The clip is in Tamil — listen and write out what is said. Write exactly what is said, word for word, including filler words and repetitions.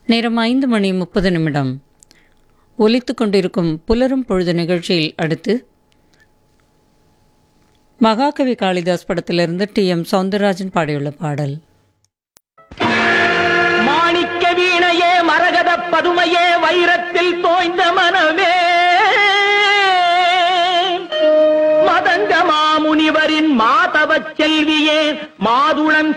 நேரம் ஐந்து மணி முப்பது நிமிடம். ஒலித்து கொண்டிருக்கும் புலரும் பொழுது நிகழ்ச்சியில் அடுத்து மகாகவி காளிதாஸ் படத்திலிருந்து டி எம் சௌந்தரராஜன் பாடியுள்ள பாடல். மாணிக்க வீணையே மரகத பதுமையே வைரத்தில் தோய்ந்த மனமே மதங்க மாமுனிவரின் மாதவ செல்வியே மாதுளம்